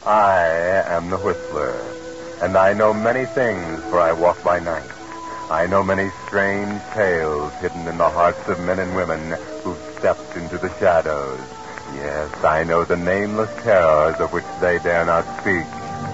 I am the Whistler, and I know many things, for I walk by night. I know many strange tales hidden in the hearts of men and women who've stepped into the shadows. Yes, I know the nameless terrors of which they dare not speak.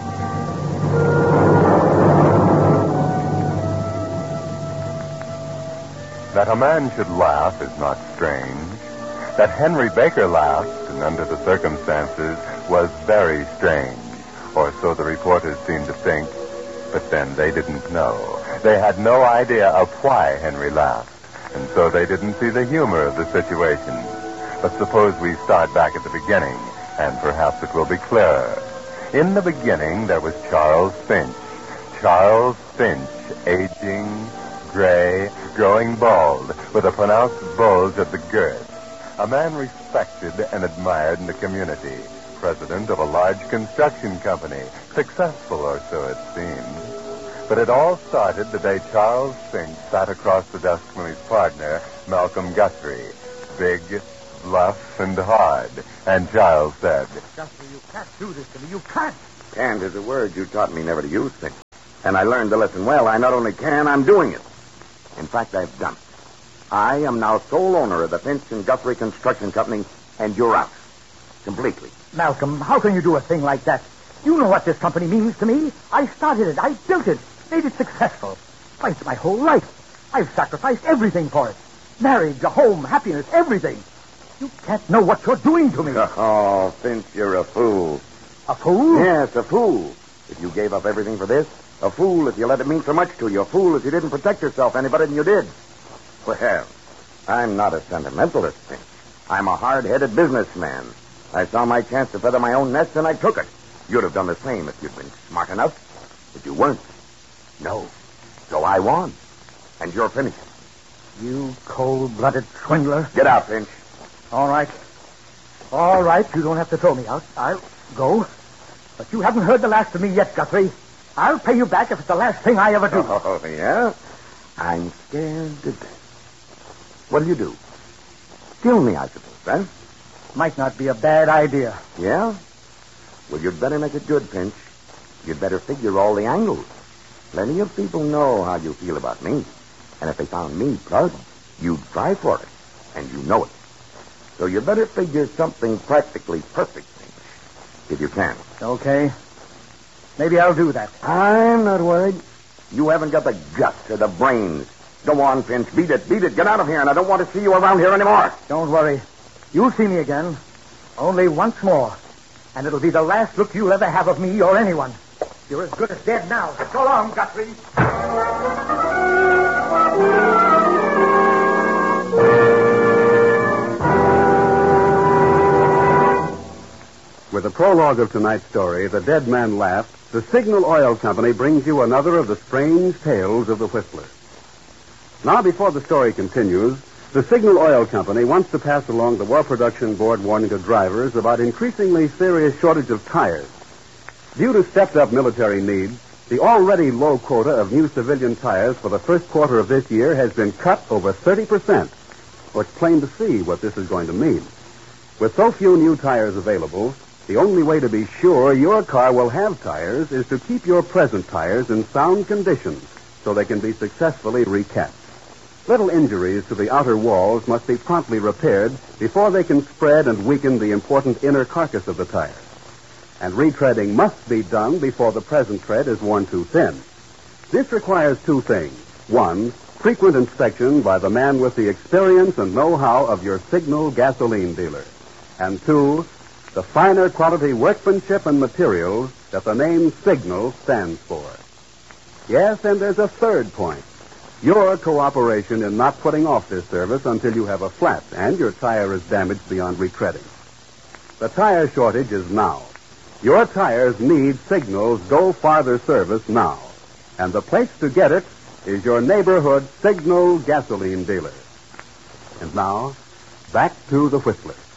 That a man should laugh is not strange. That Henry Baker laughed, and under the circumstances, was very strange. Or so the reporters seemed to think. But then they didn't know. They had no idea of why Henry laughed. And so they didn't see the humor of the situation. But suppose we start back at the beginning, and perhaps it will be clearer. In the beginning, there was Charles Finch. Charles Finch, aging, gray, growing bald, with a pronounced bulge at the girth. A man respected and admired in the community. President of a large construction company. Successful, or so it seemed. But it all started the day Charles Finch sat across the desk from his partner, Malcolm Guthrie. Big, bluff, and hard. And Charles said, Guthrie, you can't do this to me. You can't. Can't is a word you taught me never to use, Finch. And I learned the lesson well. I not only can, I'm doing it. In fact, I've done it. I am now sole owner of the Finch and Guthrie Construction Company, and you're out. Completely. Malcolm, how can you do a thing like that? You know what this company means to me. I started it. I built it. Made it successful. Why, it's my whole life. I've sacrificed everything for it. Marriage, a home, happiness, everything. You can't know what you're doing to me. Oh, Finch, you're a fool. A fool? Yes, a fool. If you gave up everything for this, a fool if you let it mean so much to you, a fool if you didn't protect yourself any better than you did. Well, I'm not a sentimentalist, Finch. I'm a hard-headed businessman. I saw my chance to feather my own nest, and I took it. You'd have done the same if you'd been smart enough. But you weren't. No. So I won. And you're finished. You cold-blooded swindler. Get out, Finch. All right. All right, you don't have to throw me out. I'll go. But you haven't heard the last of me yet, Guthrie. I'll pay you back if it's the last thing I ever do. Oh, yeah? I'm scared to death. What'll you do? Kill me, I suppose, then? Might not be a bad idea. Yeah? Well, you'd better make it good, Finch. You'd better figure all the angles. Plenty of people know how you feel about me. And if they found me plugged, you'd try for it. And you know it. So you better figure something practically perfect, Finch. If you can. Okay. Maybe I'll do that. I'm not worried. You haven't got the guts or the brains. Go on, Finch. Beat it. Beat it. Get out of here, and I don't want to see you around here anymore. Don't worry. You'll see me again. Only once more. And it'll be the last look you'll ever have of me or anyone. You're as good as dead now. So long, Guthrie. With the prologue of tonight's story, The Dead Man Laughed, the Signal Oil Company brings you another of the strange tales of the Whistler. Now, before the story continues, the Signal Oil Company wants to pass along the War Production Board warning to drivers about increasingly serious shortage of tires. Due to stepped-up military needs, the already low quota of new civilian tires for the first quarter of this year has been cut over 30%. Well, it's plain to see what this is going to mean. With so few new tires available, the only way to be sure your car will have tires is to keep your present tires in sound condition so they can be successfully recapped. Little injuries to the outer walls must be promptly repaired before they can spread and weaken the important inner carcass of the tire. And retreading must be done before the present tread is worn too thin. This requires two things. One, frequent inspection by the man with the experience and know-how of your Signal gasoline dealer. And two, the finer quality workmanship and materials that the name Signal stands for. Yes, and there's a third point. Your cooperation in not putting off this service until you have a flat and your tire is damaged beyond retreading. The tire shortage is now. Your tires need Signal's Go Farther service now. And the place to get it is your neighborhood Signal gasoline dealer. And now, back to the Whistler.